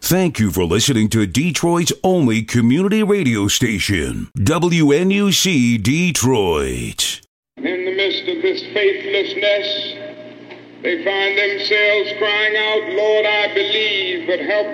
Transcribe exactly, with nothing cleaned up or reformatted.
Thank you for listening to Detroit's only community radio station, W N U C Detroit. In the midst of this faithlessness, they find themselves crying out, Lord, I believe, but help